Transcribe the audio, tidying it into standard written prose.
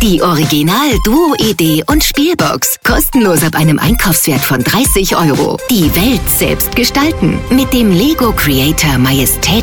Die Original-Duo-Idee und Spielbox. Kostenlos ab einem Einkaufswert von 30 €. Die Welt selbst gestalten. Mit dem Lego Creator Majestät